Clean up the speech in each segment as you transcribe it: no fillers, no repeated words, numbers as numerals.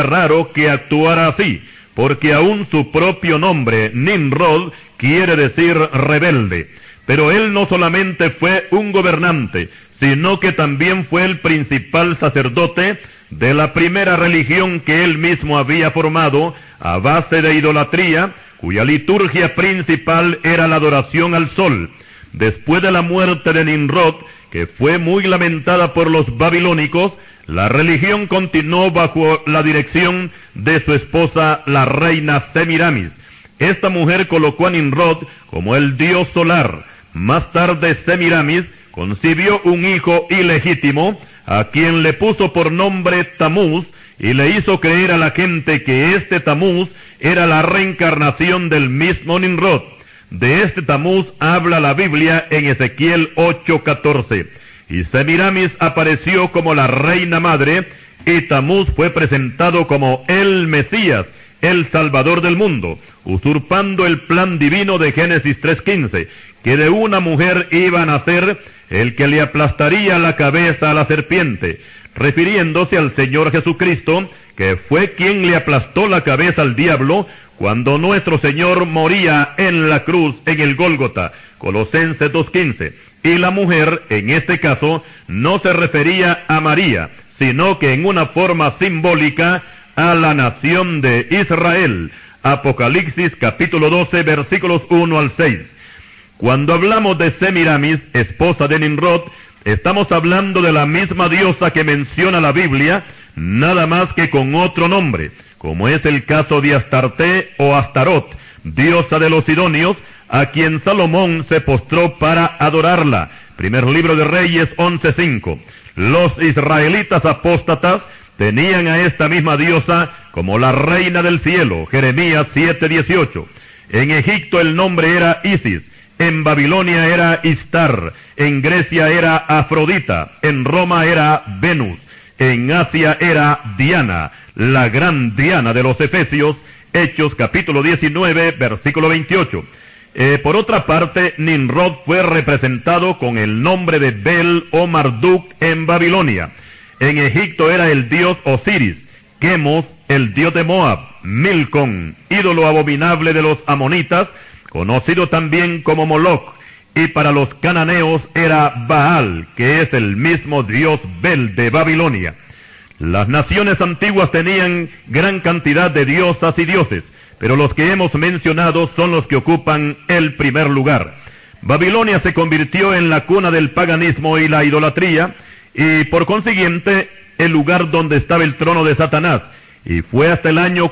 raro que actuara así, porque aún su propio nombre, Nimrod, quiere decir rebelde. Pero él no solamente fue un gobernante, sino que también fue el principal sacerdote de la primera religión que él mismo había formado a base de idolatría, cuya liturgia principal era la adoración al sol. Después de la muerte de Nimrod, que fue muy lamentada por los babilónicos, la religión continuó bajo la dirección de su esposa, la reina Semiramis. Esta mujer colocó a Nimrod como el dios solar. Más tarde Semiramis concibió un hijo ilegítimo, a quien le puso por nombre Tamuz, y le hizo creer a la gente que este Tamuz era la reencarnación del mismo Nimrod. De este Tamuz habla la Biblia en Ezequiel 8:14. Y Semiramis apareció como la reina madre, y Tamuz fue presentado como el Mesías, el Salvador del mundo, usurpando el plan divino de Génesis 3:15, que de una mujer iba a nacer el que le aplastaría la cabeza a la serpiente, refiriéndose al Señor Jesucristo, que fue quien le aplastó la cabeza al diablo cuando nuestro Señor moría en la cruz en el Gólgota, Colosenses 2:15. Y la mujer, en este caso, no se refería a María, sino que en una forma simbólica a la nación de Israel. Apocalipsis capítulo 12, versículos 1 al 6. Cuando hablamos de Semiramis, esposa de Nimrod, estamos hablando de la misma diosa que menciona la Biblia, nada más que con otro nombre, como es el caso de Astarte o Astarot, diosa de los sidonios, a quien Salomón se postró para adorarla. Primer libro de Reyes 11:5. Los israelitas apóstatas tenían a esta misma diosa como la reina del cielo. Jeremías 7:18. En Egipto el nombre era Isis, en Babilonia era Istar, en Grecia era Afrodita, en Roma era Venus, en Asia era Diana, la gran Diana de los Efesios. Hechos capítulo 19, versículo 28. Por otra parte, Nimrod fue representado con el nombre de Bel o Marduk en Babilonia. En Egipto era el dios Osiris, Quemos, el dios de Moab, Milcom, ídolo abominable de los amonitas, conocido también como Moloch, y para los cananeos era Baal, que es el mismo dios Bel de Babilonia. Las naciones antiguas tenían gran cantidad de diosas y dioses, pero los que hemos mencionado son los que ocupan el primer lugar. Babilonia se convirtió en la cuna del paganismo y la idolatría, y por consiguiente el lugar donde estaba el trono de Satanás, y fue hasta el año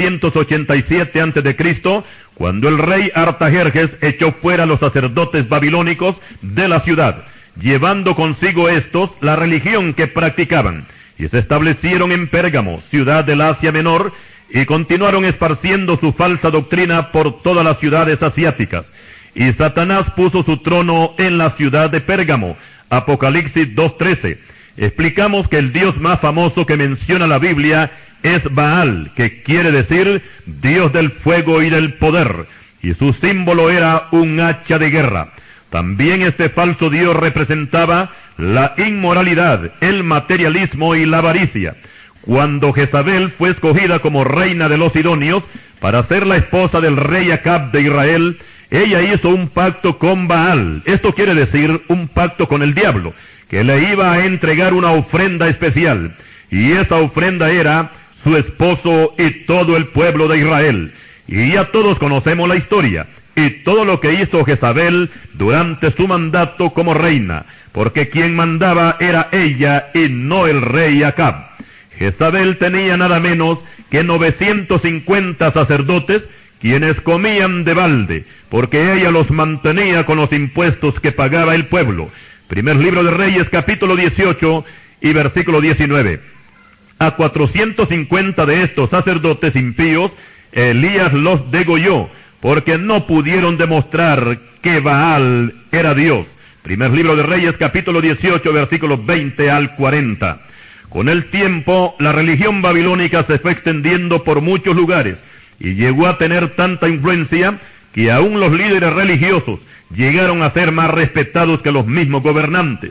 487 a.C., cuando el rey Artajerjes echó fuera a los sacerdotes babilónicos de la ciudad, llevando consigo estos la religión que practicaban, y se establecieron en Pérgamo, ciudad del Asia Menor, y continuaron esparciendo su falsa doctrina por todas las ciudades asiáticas. Y Satanás puso su trono en la ciudad de Pérgamo. Apocalipsis 2:13. Explicamos que el dios más famoso que menciona la Biblia es Baal, que quiere decir Dios del fuego y del poder, y su símbolo era un hacha de guerra. También este falso dios representaba la inmoralidad, el materialismo y la avaricia. Cuando Jezabel fue escogida como reina de los sidonios para ser la esposa del rey Acab de Israel, ella hizo un pacto con Baal. Esto quiere decir un pacto con el diablo, que le iba a entregar una ofrenda especial, y esa ofrenda era su esposo y todo el pueblo de Israel. Y ya todos conocemos la historia y todo lo que hizo Jezabel durante su mandato como reina, porque quien mandaba era ella y no el rey Acab. Jezabel tenía nada menos que 950 sacerdotes, quienes comían de balde, porque ella los mantenía con los impuestos que pagaba el pueblo. Primer libro de Reyes, capítulo 18 y versículo 19. A 450 de estos sacerdotes impíos, Elías los degolló, porque no pudieron demostrar que Baal era Dios. Primer libro de Reyes, capítulo 18, versículos 20 al 40. Con el tiempo, la religión babilónica se fue extendiendo por muchos lugares y llegó a tener tanta influencia que aún los líderes religiosos llegaron a ser más respetados que los mismos gobernantes.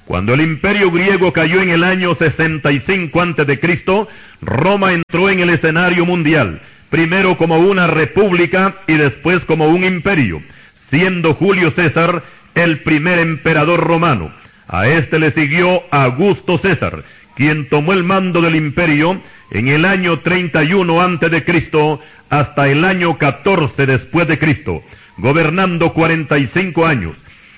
Cuando el imperio griego cayó en el año 65 a.C., Roma entró en el escenario mundial, primero como una república y después como un imperio, siendo Julio César el primer emperador romano. A este le siguió Augusto César, quien tomó el mando del imperio en el año 31 a.C. hasta el año 14 después de Cristo, gobernando 45 años.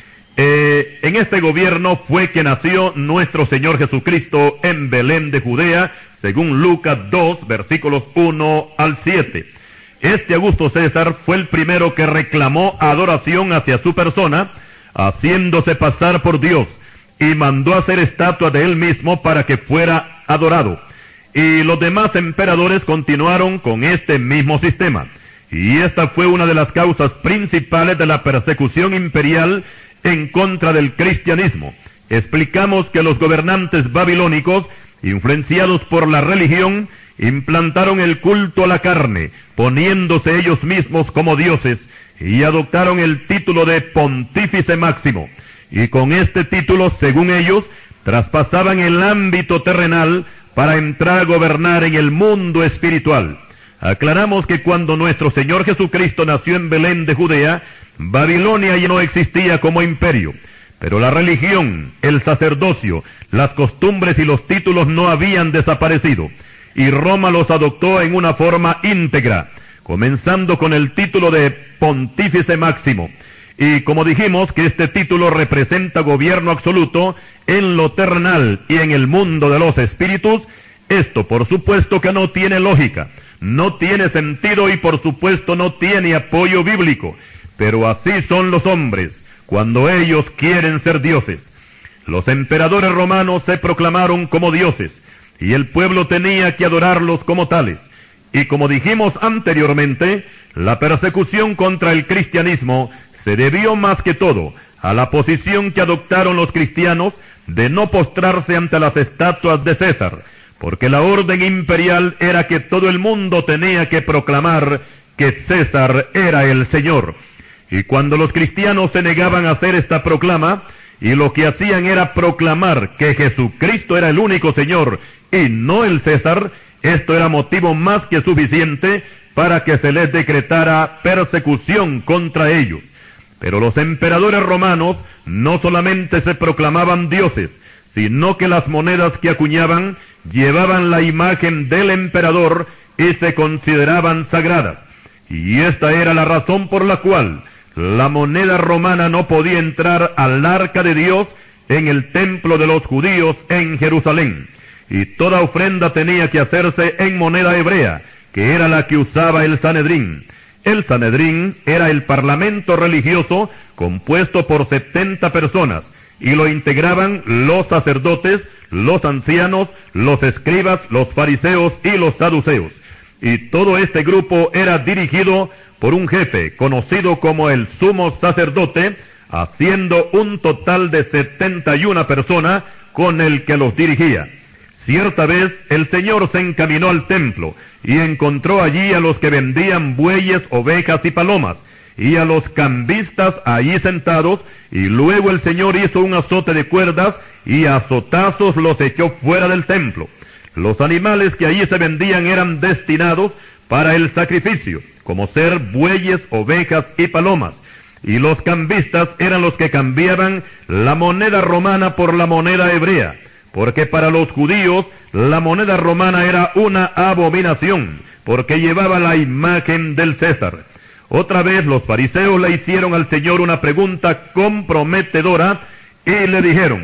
En este gobierno fue que nació nuestro Señor Jesucristo en Belén de Judea, según Lucas 2, versículos 1 al 7. Este Augusto César fue el primero que reclamó adoración hacia su persona, haciéndose pasar por Dios, y mandó hacer estatua de él mismo para que fuera adorado. Y los demás emperadores continuaron con este mismo sistema. Y esta fue una de las causas principales de la persecución imperial en contra del cristianismo. Explicamos que los gobernantes babilónicos, influenciados por la religión, implantaron el culto a la carne, poniéndose ellos mismos como dioses, y adoptaron el título de Pontífice Máximo. Y con este título, según ellos, traspasaban el ámbito terrenal para entrar a gobernar en el mundo espiritual. Aclaramos que cuando nuestro Señor Jesucristo nació en Belén de Judea, Babilonia ya no existía como imperio, pero la religión, el sacerdocio, las costumbres y los títulos no habían desaparecido, y Roma los adoptó en una forma íntegra, comenzando con el título de Pontífice Máximo. Y como dijimos que este título representa gobierno absoluto en lo terrenal y en el mundo de los espíritus, esto por supuesto que no tiene lógica, no tiene sentido y por supuesto no tiene apoyo bíblico. Pero así son los hombres cuando ellos quieren ser dioses. Los emperadores romanos se proclamaron como dioses y el pueblo tenía que adorarlos como tales. Y como dijimos anteriormente, la persecución contra el cristianismo se debió más que todo a la posición que adoptaron los cristianos de no postrarse ante las estatuas de César, porque la orden imperial era que todo el mundo tenía que proclamar que César era el Señor. Y cuando los cristianos se negaban a hacer esta proclama, y lo que hacían era proclamar que Jesucristo era el único Señor y no el César, esto era motivo más que suficiente para que se les decretara persecución contra ellos. Pero los emperadores romanos no solamente se proclamaban dioses, sino que las monedas que acuñaban llevaban la imagen del emperador y se consideraban sagradas. Y esta era la razón por la cual la moneda romana no podía entrar al arca de Dios en el templo de los judíos en Jerusalén. Y toda ofrenda tenía que hacerse en moneda hebrea, que era la que usaba el Sanedrín. El Sanedrín era el parlamento religioso compuesto por 70 personas, y lo integraban los sacerdotes, los ancianos, los escribas, los fariseos y los saduceos. Y todo este grupo era dirigido por un jefe conocido como el sumo sacerdote, haciendo un total de 71 personas con el que los dirigía. Cierta vez el Señor se encaminó al templo y encontró allí a los que vendían bueyes, ovejas y palomas, y a los cambistas allí sentados, y luego el Señor hizo un azote de cuerdas y a azotazos los echó fuera del templo. Los animales que allí se vendían eran destinados para el sacrificio, como ser bueyes, ovejas y palomas, y los cambistas eran los que cambiaban la moneda romana por la moneda hebrea, porque para los judíos la moneda romana era una abominación, porque llevaba la imagen del César. Otra vez los fariseos le hicieron al Señor una pregunta comprometedora y le dijeron: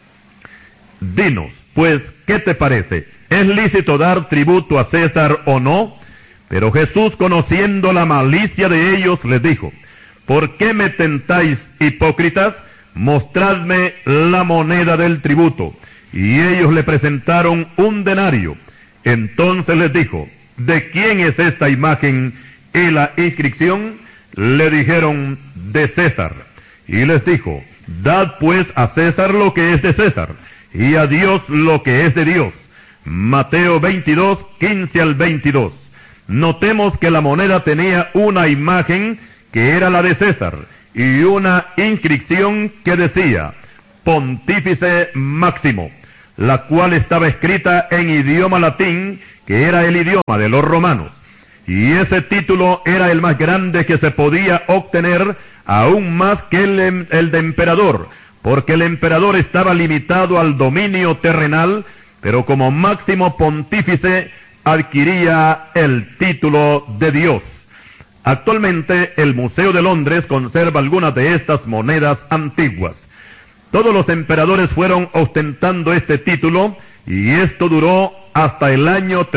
dinos, pues, ¿qué te parece? ¿Es lícito dar tributo a César o no? Pero Jesús, conociendo la malicia de ellos, les dijo: ¿por qué me tentáis, hipócritas? Mostradme la moneda del tributo. Y ellos le presentaron un denario. Entonces les dijo: ¿de quién es esta imagen y la inscripción? Le dijeron: de César. Y les dijo: dad pues a César lo que es de César, y a Dios lo que es de Dios. Mateo 22, 15 al 22. Notemos que la moneda tenía una imagen que era la de César, y una inscripción que decía: Pontífice Máximo, la cual estaba escrita en idioma latín, que era el idioma de los romanos. Y ese título era el más grande que se podía obtener, aún más que el de emperador, porque el emperador estaba limitado al dominio terrenal, pero como máximo pontífice adquiría el título de Dios. Actualmente el Museo de Londres conserva algunas de estas monedas antiguas. Todos los emperadores fueron ostentando este título, y esto duró hasta el año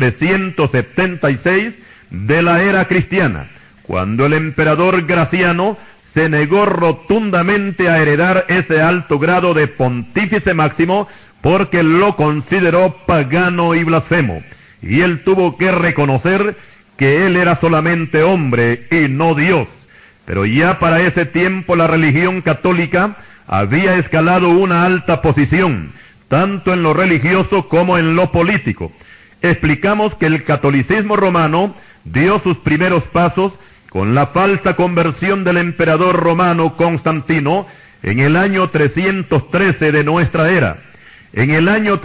376 de la era cristiana, cuando el emperador Graciano se negó rotundamente a heredar ese alto grado de pontífice máximo, porque lo consideró pagano y blasfemo, y él tuvo que reconocer que él era solamente hombre y no Dios. Pero ya para ese tiempo la religión católica había escalado una alta posición, tanto en lo religioso como en lo político. Explicamos que el catolicismo romano dio sus primeros pasos con la falsa conversión del emperador romano Constantino en el año 313 de nuestra era. En el año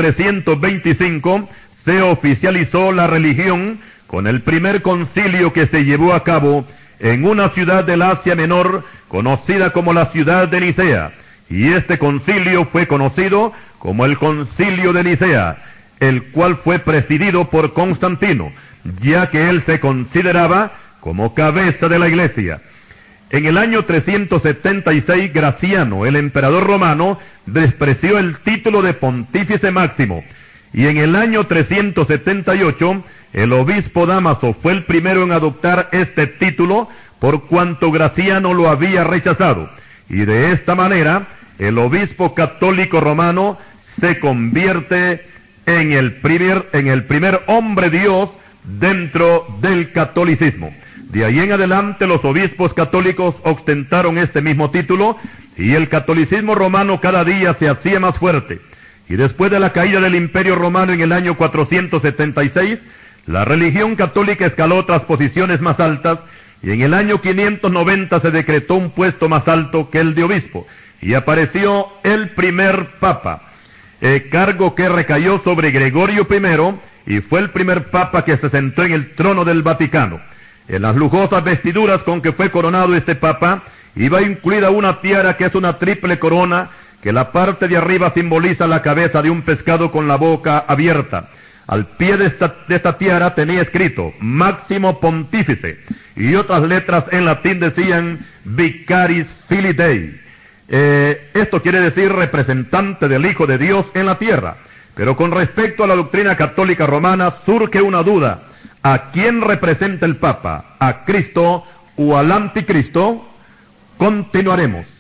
325 se oficializó la religión con el primer concilio que se llevó a cabo en una ciudad del Asia Menor conocida como la ciudad de Nicea, y este concilio fue conocido como el Concilio de Nicea, el cual fue presidido por Constantino, ya que él se consideraba como cabeza de la iglesia. En el año 376, Graciano, el emperador romano, despreció el título de pontífice máximo, y en el año 378, el obispo Dámaso fue el primero en adoptar este título, por cuanto Graciano lo había rechazado, y de esta manera, el obispo católico romano se convierte en el primer hombre Dios dentro del catolicismo. De ahí en adelante los obispos católicos ostentaron este mismo título, y el catolicismo romano cada día se hacía más fuerte. Y después de la caída del Imperio Romano en el año 476, la religión católica escaló otras posiciones más altas, y en el año 590 se decretó un puesto más alto que el de obispo, y apareció el primer papa, cargo que recayó sobre Gregorio I, y fue el primer papa que se sentó en el trono del Vaticano. En las lujosas vestiduras con que fue coronado este papa, iba incluida una tiara que es una triple corona, que la parte de arriba simboliza la cabeza de un pescado con la boca abierta. Al pie de esta tiara tenía escrito Máximo Pontífice, y otras letras en latín decían Vicaris Filii Dei. Esto quiere decir representante del Hijo de Dios en la tierra. Pero con respecto a la doctrina católica romana surge una duda: ¿a quién representa el Papa? ¿A Cristo o al Anticristo? Continuaremos.